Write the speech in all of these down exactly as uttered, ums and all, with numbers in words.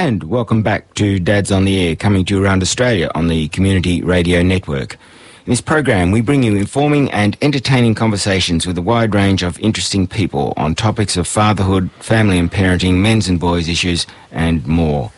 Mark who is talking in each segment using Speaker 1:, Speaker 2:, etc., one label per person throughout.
Speaker 1: And welcome back to Dads on the Air, coming to you around Australia on the Community Radio Network. In this program, we bring you informing and entertaining conversations with a wide range of interesting people on topics of fatherhood, family and parenting, men's and boys' issues, and more.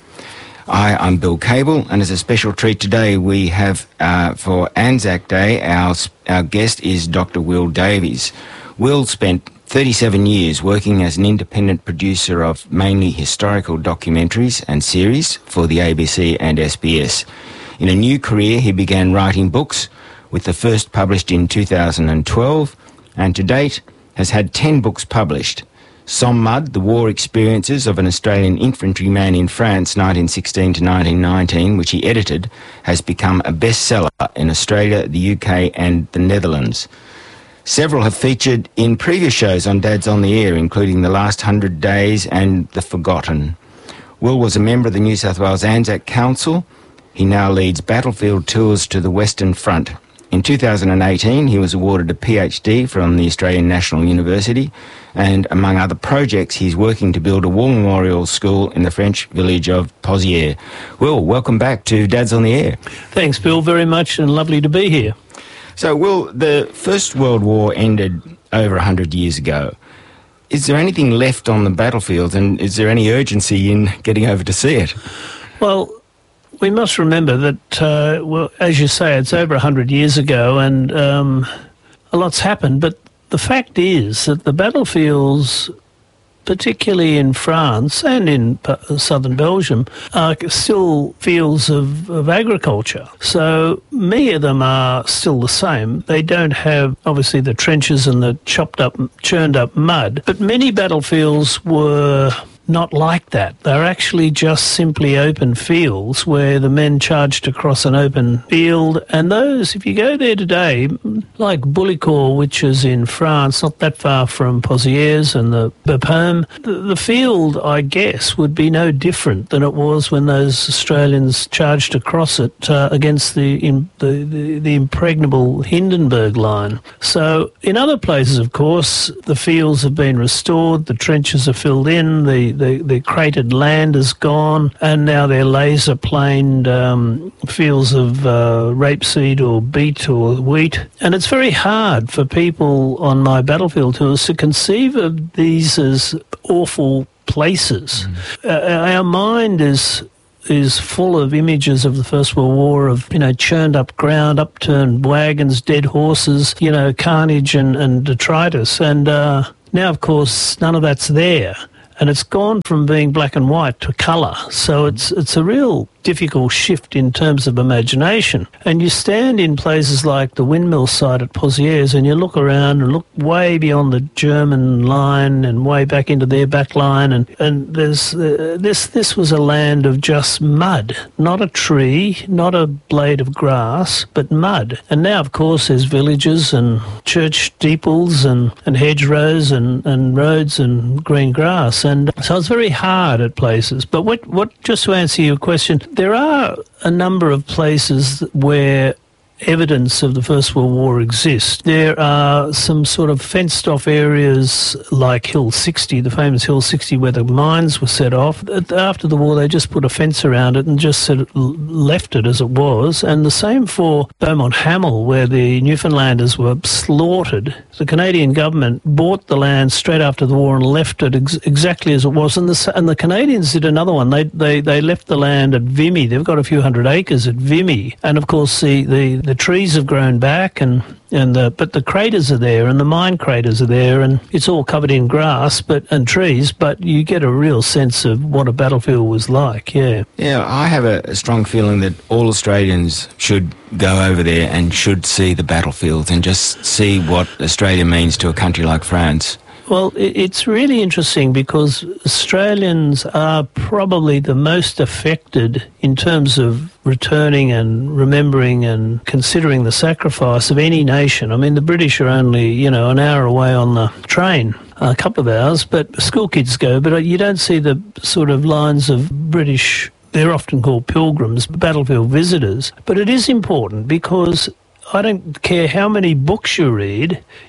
Speaker 1: I, I'm Bill Cable, and as a special treat today, we have, uh, for Anzac Day, our, our guest is Doctor Will Davies. Will spent thirty-seven years working as an independent producer of mainly historical documentaries and series for the A B C and S B S. In a new career, he began writing books, with the first published in two thousand twelve, and to date has had ten books published. Somme Mud, The War Experiences of an Australian Infantryman in France nineteen sixteen to nineteen nineteen, which he edited, has become a bestseller in Australia, the U K and the Netherlands. Several have featured in previous shows on Dads on the Air, including The Last Hundred Days and The Forgotten. Will was a member of the New South Wales Anzac Council. He now leads battlefield tours to the Western Front. In two thousand eighteen, he was awarded a PhD from the Australian National University, and among other projects, he's working to build a war memorial school in the French village of Pozières. Will, welcome back to Dads on the Air.
Speaker 2: Thanks, Bill, very much, and lovely to be here.
Speaker 1: So, Will, the First World War ended over one hundred years ago. Is there anything left on the battlefield, and is there any urgency in getting over to see it?
Speaker 2: Well, we must remember that, uh, well, as you say, it's over one hundred years ago, and um, a lot's happened, but the fact is that the battlefields, particularly in France and in southern Belgium, are still fields of, of agriculture. So many of them are still the same. They don't have, obviously, the trenches and the chopped up, churned up mud, but many battlefields were not like that. They're actually just simply open fields where the men charged across an open field. And those, if you go there today, like Bullecourt, which is in France, not that far from Pozières and the Bapaume, the, the field, I guess, would be no different than it was when those Australians charged across it uh, against the, in, the, the, the impregnable Hindenburg line. So in other places, of course, the fields have been restored, the trenches are filled in, the The, the cratered land is gone, and now they're laser-planed um, fields of uh, rapeseed or beet or wheat. And it's very hard for people on my battlefield tours to conceive of these as awful places. Mm. Uh, our mind is is full of images of the First World War, of, you know, churned up ground, upturned wagons, dead horses, you know, carnage and, and detritus. And uh, now, of course, none of that's there. And it's gone from being black and white to colour. So it's it's a real difficult shift in terms of imagination. And you stand in places like the windmill site at Pozières and you look around and look way beyond the German line and way back into their back line, and, and there's uh, this this was a land of just mud, not a tree, not a blade of grass, but mud. And now, of course, there's villages and church steeples and, and hedgerows and, and roads and green grass. And so it's very hard at places. But what, what just to answer your question, there are a number of places where evidence of the First World War exists. There are some sort of fenced-off areas like Hill sixty, the famous Hill sixty, where the mines were set off. After the war, they just put a fence around it and just sort of left it as it was. And the same for Beaumont Hamel, where the Newfoundlanders were slaughtered. The Canadian government bought the land straight after the war and left it ex- exactly as it was. And the, and the Canadians did another one. They, they they left the land at Vimy. They've got a few hundred acres at Vimy. And, of course, the, the, the trees have grown back, and, and the, but the craters are there, and the mine craters are there, and it's all covered in grass but and trees, but you get a real sense of what a battlefield was like, yeah.
Speaker 1: Yeah, I have a, a strong feeling that all Australians should go over there and should see the battlefields and just see what Australia means to a country like France.
Speaker 2: Well, it's really interesting because Australians are probably the most affected in terms of returning and remembering and considering the sacrifice of any nation. I mean, the British are only, you know, an hour away on the train, a couple of hours, but school kids go, but you don't see the sort of lines of British, they're often called pilgrims, battlefield visitors. But it is important because I don't care how many books you read,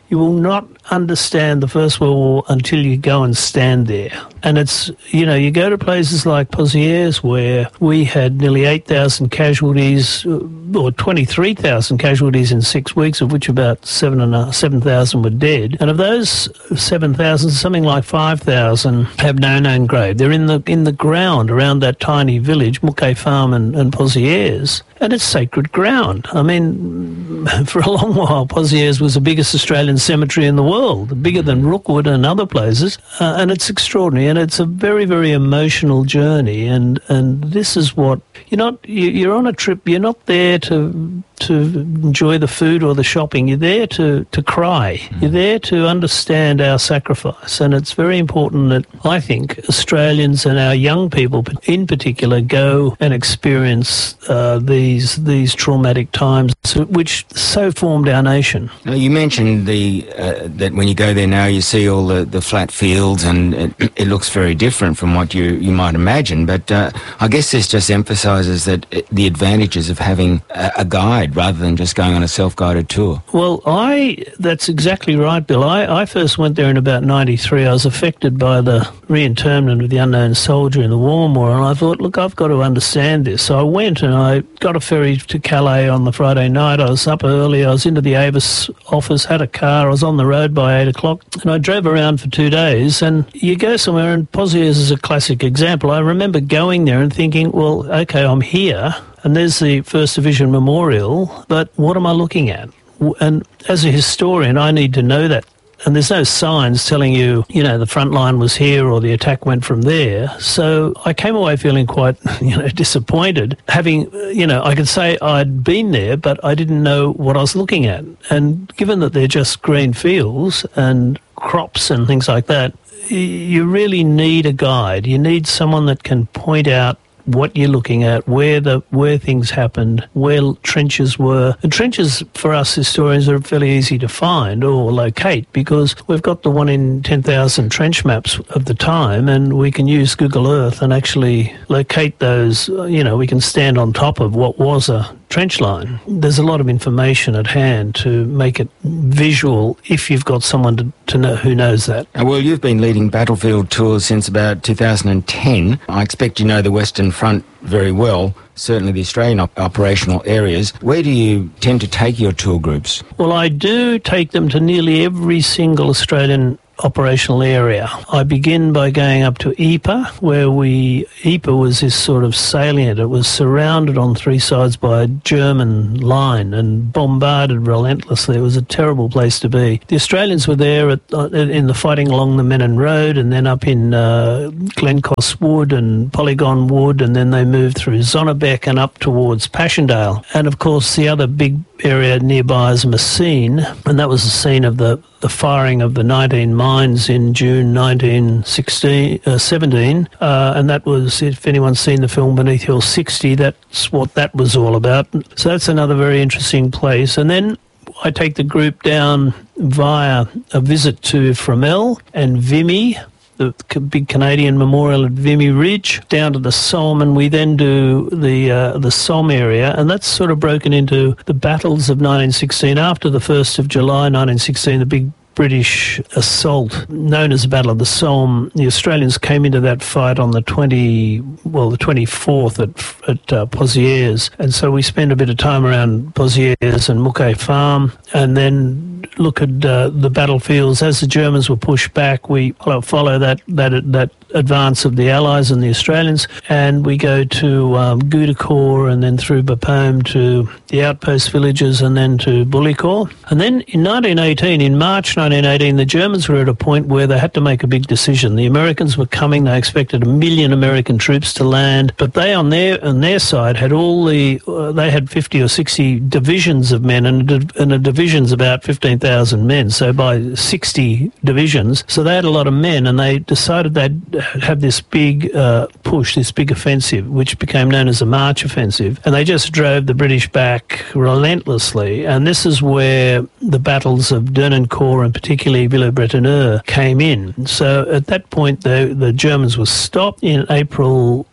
Speaker 2: you will not understand the First World War until you go and stand there. And it's, you know, you go to places like Pozieres where we had nearly eight thousand casualties, or twenty-three thousand casualties in six weeks, of which about seven and seven thousand were dead. And of those seven thousand, something like five thousand have no known grave. They're in the in the ground around that tiny village, Mouquet Farm and, and Pozieres, and it's sacred ground. I mean, for a long while, Pozieres was the biggest Australian cemetery in the world, bigger than Rookwood and other places, uh, and it's extraordinary, and it's a very, very emotional journey, and, and this is what, you're not, you're on a trip, you're not there to to enjoy the food or the shopping, you're there to, to cry, mm. you're there to understand our sacrifice, and it's very important that, I think, Australians and our young people in particular go and experience uh, these these traumatic times which so formed our nation.
Speaker 1: Now, you mentioned the uh, that when you go there now you see all the, the flat fields and it, it looks very different from what you, you might imagine, but uh, I guess this just emphasises that it, the advantages of having a, a guide rather than just going on a self-guided tour.
Speaker 2: Well, I that's exactly right, Bill. I, I first went there in about ninety-three. I was affected by the reinterment of the unknown soldier in the War Memorial, and I thought, look, I've got to understand this. So I went and I got a ferry to Calais on the Friday night. I was up early. I was into the Avis office, had a car. I was on the road by eight o'clock, and I drove around for two days. And you go somewhere, and Pozieres is a classic example. I remember going there and thinking, well, okay, I'm here, and there's the First Division Memorial, but what am I looking at? And as a historian, I need to know that. And there's no signs telling you, you know, the front line was here or the attack went from there. So I came away feeling quite, you know, disappointed. Having, you know, I could say I'd been there, but I didn't know what I was looking at. And given that they're just green fields and crops and things like that, you really need a guide. You need someone that can point out what you're looking at, where the where things happened, where trenches were. And trenches for us historians are fairly easy to find or locate because we've got the one in ten thousand trench maps of the time, and we can use Google Earth and actually locate those. You know, we can stand on top of what was a trench line. There's a lot of information at hand to make it visual if you've got someone to, to know who knows that.
Speaker 1: Well, you've been leading battlefield tours since about two thousand ten. I expect you know the Western Front very well, certainly the Australian op- operational areas. Where do you tend to take your tour groups?
Speaker 2: Well, I do take them to nearly every single Australian operational area. I begin by going up to Ypres, where we, Ypres was this sort of salient. It was surrounded on three sides by a German line and bombarded relentlessly. It was a terrible place to be. The Australians were there at, uh, in the fighting along the Menin Road and then up in uh, Glencoss Wood and Polygon Wood, and then they moved through Zonnebeck and up towards Passchendaele. And of course the other big area nearby is Messines, and that was the scene of the, the firing of the nineteen mines in June nineteen seventeen, uh, and that was, if anyone's seen the film Beneath Hill sixty, that's what that was all about. So that's another very interesting place. And then I take the group down via a visit to Fromelles and Vimy, the big Canadian memorial at Vimy Ridge, down to the Somme, and we then do the uh, the Somme area, and that's sort of broken into the battles of nineteen sixteen. After the first of July nineteen sixteen, the big British assault known as the Battle of the Somme, the Australians came into that fight on the twenty, well, the twenty-fourth at at uh, Pozieres, and so we spent a bit of time around Pozieres and Mouquet Farm, and then look at uh, the battlefields as the Germans were pushed back. We follow that that that advance of the Allies and the Australians, and we go to um, Goudecourt and then through Bapaume to the outpost villages and then to Bullecourt. And then in nineteen eighteen, in March nineteen eighteen, the Germans were at a point where they had to make a big decision. The Americans were coming. They expected a million American troops to land, but they on their on their side had all the uh, they had fifty or sixty divisions of men, and a, and a division's about fifteen thousand men. So by sixty divisions, so they had a lot of men, and they decided they'd have this big uh, push, this big offensive, which became known as the March Offensive, and they just drove the British back relentlessly. And this is where the battles of Dernancourt and particularly Villers-Bretonneux came in. So at that point, the, the Germans were stopped in April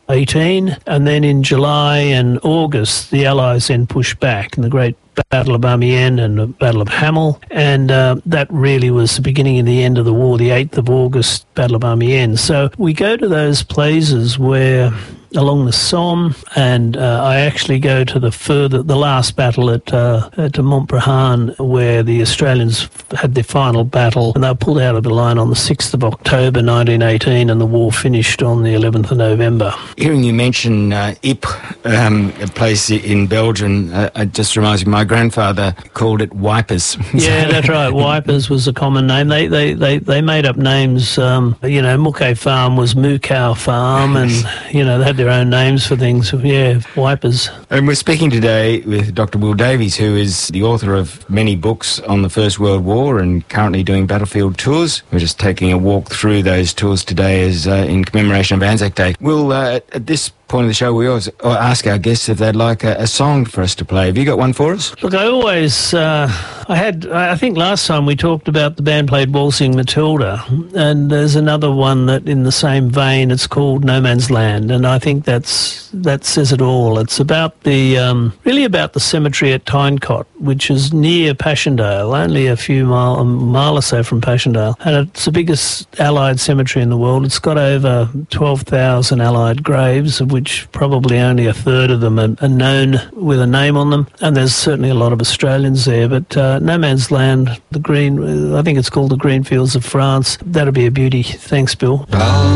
Speaker 2: eighteen, and then in July and August, the Allies then pushed back in the Great Battle of Amiens and the Battle of Hamel, and uh, that really was the beginning and the end of the war, the eighth of August, Battle of Amiens. So we go to those places where along the Somme, and uh, I actually go to the further, the last battle at, uh, at Montbrehon, where the Australians had their final battle, and they were pulled out of the line on the sixth of October nineteen eighteen, and the war finished on the eleventh of November.
Speaker 1: Hearing you mention uh, Ypres, um, a place in Belgium, uh, it just reminds me, my grandfather called it Wipers.
Speaker 2: Yeah, that's right. Wipers was a common name. They they, they, they made up names. Um, you know, Mouquet Farm was Moucow Farm, and, you know, they had their own names for things. Yeah, Wipers.
Speaker 1: And we're speaking today with Doctor Will Davies, who is the author of many books on the First World War and currently doing battlefield tours. We're just taking a walk through those tours today as uh, in commemoration of Anzac Day. Will, uh, at this point of the show, we always ask our guests if they'd like a, a song for us to play. Have you got one for us?
Speaker 2: Look, I always, uh, I had, I think last time we talked about the band played Waltzing Matilda, and there's another one that in the same vein, it's called No Man's Land, and I think that's, that says it all. It's about the, um, really about the cemetery at Tynecott, which is near Passchendaele, only a few mile, a mile or so from Passchendaele, and it's the biggest Allied cemetery in the world. It's got over twelve thousand Allied graves, of which probably only a third of them are, are known with a name on them, and there's certainly a lot of Australians there. But uh, No Man's Land, the green, I think it's called the Green Fields of France. That'll be a beauty. Thanks, Bill.